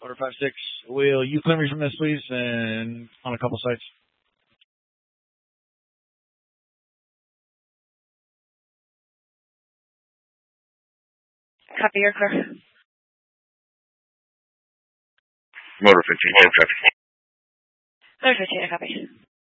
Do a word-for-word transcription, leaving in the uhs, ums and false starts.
Order five six. Will you clear me from this, please, and on a couple sites? Copy, you're clear. Motor fifteen, ten traffic. Motor fifteen, I copy.